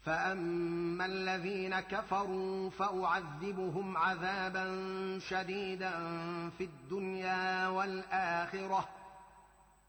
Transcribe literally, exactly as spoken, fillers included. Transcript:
فأما الذين كفروا فأعذبهم عذابا شديدا في الدنيا والآخرة